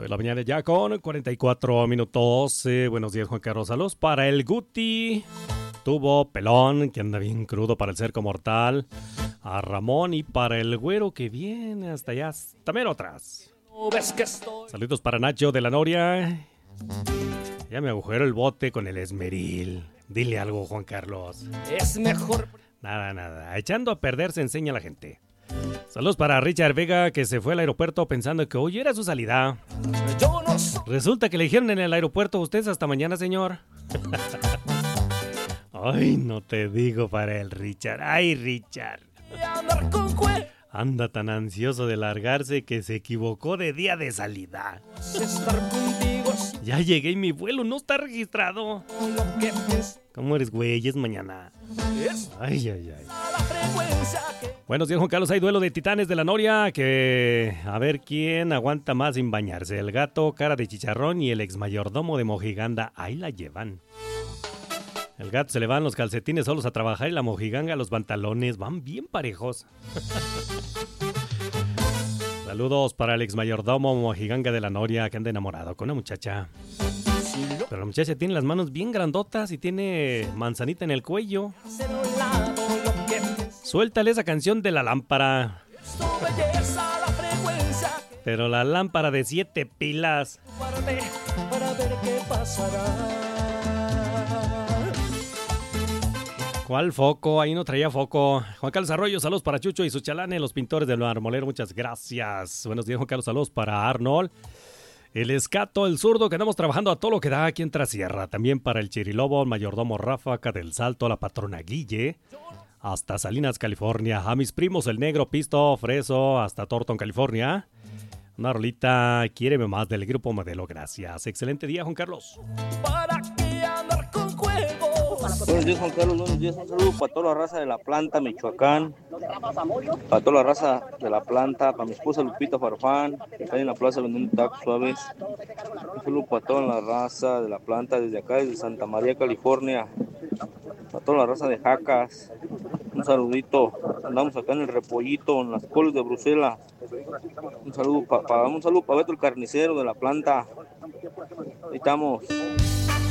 de la mañana ya con 44 minutos. Buenos días, Juan Carlos. Saludos para el Guti. Tubo Pelón, que anda bien crudo para el cerco mortal. A Ramón y para el güero que viene hasta allá, también otras. Saludos para Nacho de la Noria. Ya me agujero el bote con el esmeril. Dile algo, Juan Carlos. Es mejor. Nada. Echando a perder se enseña la gente. Saludos para Richard Vega, que se fue al aeropuerto pensando que hoy era su salida. Yo no soy. Resulta que le dijeron en el aeropuerto: ustedes hasta mañana, señor. Ay, no te digo para el Richard. Ay, Richard. Anda tan ansioso de largarse que se equivocó de día de salida. Ya llegué y mi vuelo no está registrado. ¿Cómo eres, güey? Es mañana. Ay. Buenos días, Juan Carlos. Hay duelo de titanes de la Noria. Que a ver quién aguanta más sin bañarse. El gato, cara de chicharrón, y el ex mayordomo de Mojiganga. Ahí la llevan. El gato se le van los calcetines solos a trabajar y la mojiganga los pantalones. Van bien parejos. Saludos para el ex mayordomo mojiganga de la Noria, que anda enamorado con una muchacha. Pero la muchacha tiene las manos bien grandotas y tiene manzanita en el cuello. Suéltale esa canción de la lámpara. Pero la lámpara de 7 pilas. Para ver qué pasará. ¿Cuál foco? Ahí no traía foco. Juan Carlos Arroyo, saludos para Chucho y sus chalanes, los pintores del Marmolero, muchas gracias. Buenos días, Juan Carlos, saludos para Arnold. El Escato, el zurdo, que andamos trabajando a todo lo que da aquí en Trasierra. También para el Chirilobo, el mayordomo Ráfaga del Salto, la patrona Guille. Hasta Salinas, California. A mis primos, el Negro, Pisto, Freso, hasta Thornton, California. Una rolita, quiéreme más, del grupo Modelo, gracias. Excelente día, Juan Carlos. ¿Para qué andar con juegos? Buenos días, Juan Carlos. Buenos días. Un saludo para toda la raza de La Planta, Michoacán. Para toda la raza de La Planta. Para mi esposa Lupita Farfán, que está en la plaza vendiendo tacos suaves. Un saludo para toda la raza de La Planta, desde acá, desde Santa María, California. Para toda la raza de Jacas. Un saludito. Andamos acá en el Repollito, en las coles de Bruselas. Un saludo para Beto el carnicero de La Planta. Ahí estamos.